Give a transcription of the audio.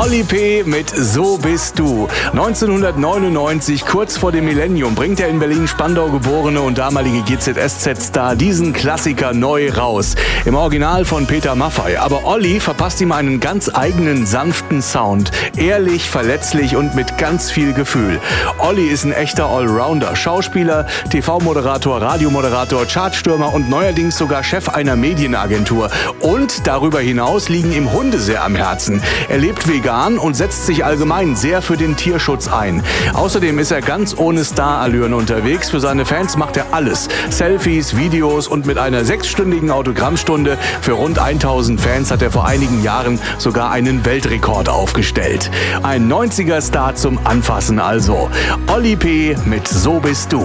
Oli P. mit So bist du. 1999, kurz vor dem Millennium, bringt der in Berlin-Spandau geborene und damalige GZSZ-Star diesen Klassiker neu raus. Im Original von Peter Maffay. Aber Olli verpasst ihm einen ganz eigenen, sanften Sound. Ehrlich, verletzlich und mit ganz viel Gefühl. Olli ist ein echter Allrounder. Schauspieler, TV-Moderator, Radiomoderator, Chartstürmer und neuerdings sogar Chef einer Medienagentur. Und darüber hinaus liegen ihm Hunde sehr am Herzen. Er lebt vegan und setzt sich allgemein sehr für den Tierschutz ein. Außerdem ist er ganz ohne Starallüren unterwegs. Für seine Fans macht er alles. Selfies, Videos und mit einer 6-stündigen Autogrammstunde für rund 1000 Fans hat er vor einigen Jahren sogar einen Weltrekord aufgestellt. Ein 90er-Star zum Anfassen also. Oli P. mit So bist du.